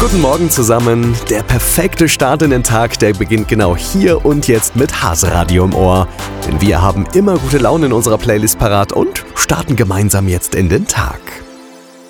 Guten Morgen zusammen. Der perfekte Start in den Tag, der beginnt genau hier und jetzt mit Hasenradio im Ohr. Denn wir haben immer gute Laune in unserer Playlist parat und starten gemeinsam jetzt in den Tag.